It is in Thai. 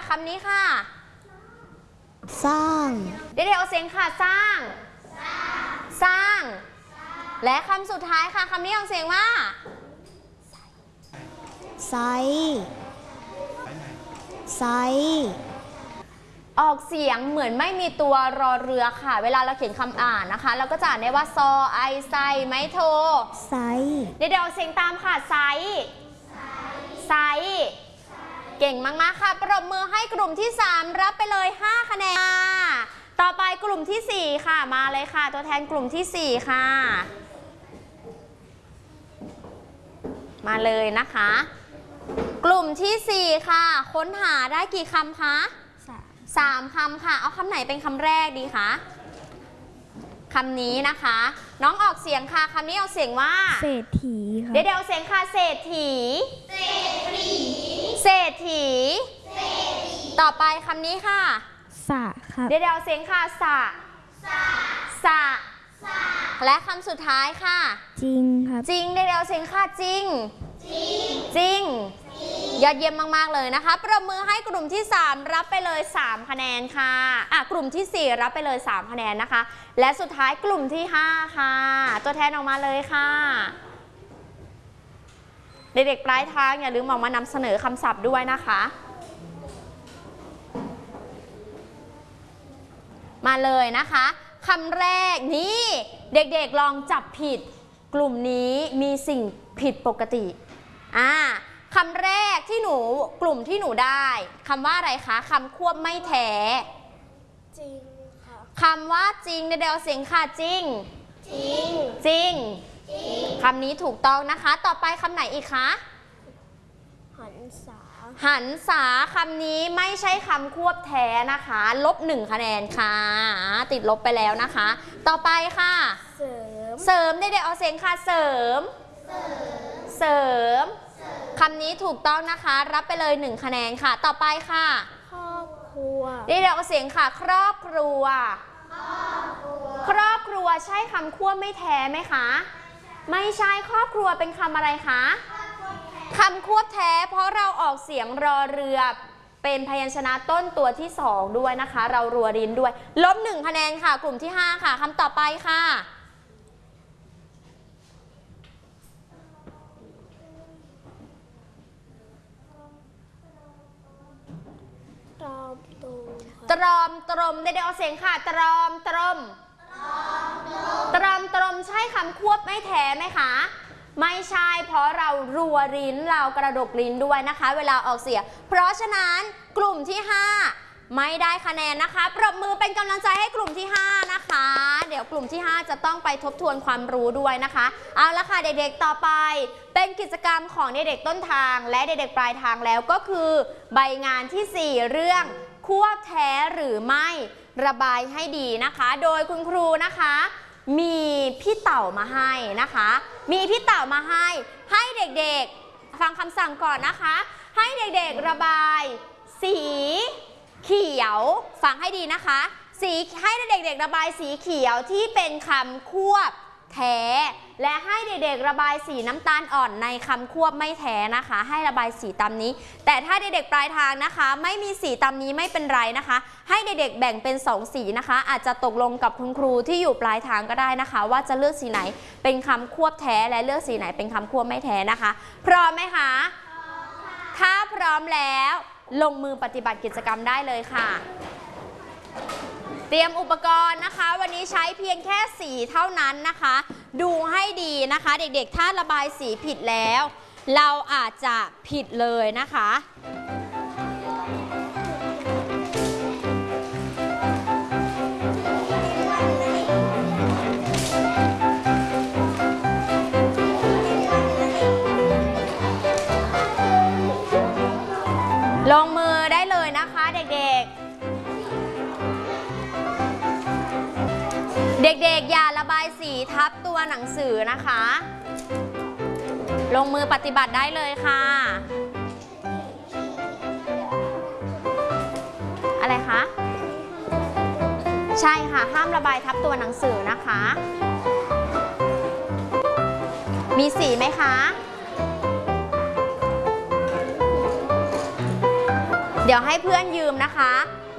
คำนี้ค่ะสร้างเด็กๆเอาเสียงค่ะสร้างสร้างและคำสุดท้ายค่ะคำนี้เอาเสียงว่าไซออกเสียงเหมือนไม่มีตัวรอเรือค่ะเวลาเราเขียนคำอ่านนะคะเราก็จะอ่านได้ว่าซอไอไซไมโทไซเดี๋ยวเอาเสียงตามค่ะไซเก่งมากๆค่ะปรบมือให้กลุ่มที่3รับไปเลย5คะแนนต่อไปกลุ่มที่4ค่ะมาเลยค่ะตัวแทนกลุ่มที่4ค่ะมาเลยนะคะกลุ่มที่4ค่ะค้นหาได้กี่คำคะ3คำค่ะเอาคำไหนเป็นคำแรกดีคะคำนี้นะคะน้องออกเสียงค่ะคำนี้เอาเสียงว่าเศรษฐีค่ะเดี๋ยวเอาเสียงค่ะเศรษฐีต่อไปคำนี้ค่ะสะครับเดี๋ยวเอาเสียงค่ะสะและคำสุดท้ายค่ะจริงครับจริงเดี๋ยวเอาเสียงค่ะจริงยอดเยี่ยมมากๆเลยนะคะปรบมือให้กลุ่มที่3รับไปเลย3คะแนนค่ะกลุ่มที่4รับไปเลย3คะแนนนะคะและสุดท้ายกลุ่มที่5ค่ะตัวแทนออกมาเลยค่ะเด็กๆปลายทางอย่าลืมออกมานำเสนอคำศัพท์ด้วยนะคะมาเลยนะคะคำแรกนี่เด็กๆลองจับผิดกลุ่มนี้มีสิ่งผิดปกติคำแรกที่กลุ่มที่หนูได้คำว่าอะไรคะคำควบไม่แท้จริงค่ะคำว่าจริงเดี๋ยวเสียงค่ะจริงคำนี้ถูกต้องนะคะต่อไปคำไหนอีกคะหันษาคำนี้ไม่ใช่คำควบแท้นะคะลบ1คะแนนค่ะติดลบไปแล้วนะคะต่อไปค่ะเสริมเด็กๆเอาเสียงค่ะเสริมคำนี้ถูกต้องนะคะรับไปเลย1คะแนนค่ะต่อไปค่ะครอบครัวเด็กๆเอาเสียงค่ะครอบครัวใช่คำควบไม่แท้ไหมคะไม่ใช่ครอบครัวเป็นคำอะไรคะคำควบแท้เพราะเราออกเสียงรอเรือเป็นพยัญชนะต้นตัวที่2ด้วยนะคะเรารัวริ้นด้วยลบ1คะแนนค่ะกลุ่มที่5ค่ะคำต่อไปค่ะตรอมตรมเด็กๆเอาเสียงค่ะตรอมตรมใช่คำควบไม่แท้ไหมคะไม่ใช่เพราะเรารัวลิ้นเรากระดกลิ้นด้วยนะคะเวลาออกเสียงเพราะฉะนั้นกลุ่มที่5ไม่ได้คะแนนนะคะปรบมือเป็นกำลังใจให้กลุ่มที่5นะคะเดี๋ยวกลุ่มที่5จะต้องไปทบทวนความรู้ด้วยนะคะเอาละค่ะเด็กๆต่อไปเป็นกิจกรรมของเด็กๆต้นทางและเด็กๆปลายทางแล้วก็คือใบงานที่4เรื่องควบแท้หรือไม่ระบายให้ดีนะคะโดยคุณครูนะคะมีพี่เต่ามาให้นะคะมีพี่เต่ามาให้เด็กๆฟังคำสั่งก่อนนะคะให้เด็กๆระบายสีเขียวฟังให้ดีนะคะให้เด็กๆระบายสีเขียวที่เป็นคำควบแท้และให้เด็กๆระบายสีน้ำตาลอ่อนในคำควบไม่แท้นะคะให้ระบายสีตามนี้แต่ถ้าเด็กๆปลายทางนะคะไม่มีสีตามนี้ไม่เป็นไรนะคะให้เด็กๆแบ่งเป็น2สีนะคะอาจจะตกลงกับคุณครูที่อยู่ปลายทางก็ได้นะคะว่าจะเลือกสีไหนเป็นคำควบแท้และเลือกสีไหนเป็นคำควบไม่แท้นะคะพร้อมไหมคะถ้าพร้อมแล้วลงมือปฏิบัติกิจกรรมได้เลยค่ะเตรียมอุปกรณ์นะคะวันนี้ใช้เพียงแค่สีเท่านั้นนะคะดูให้ดีนะคะเด็กๆถ้าระบายสีผิดแล้วเราอาจจะผิดเลยนะคะลงมือได้เลยนะคะเด็กๆเด็กๆอย่าระบายสีทับตัวหนังสือนะคะลงมือปฏิบัติได้เลยค่ะอะไรคะใช่ค่ะห้ามระบายทับตัวหนังสือนะคะมีสีไหมคะเเดี๋ยวให้เพื่อนยืมนะคะ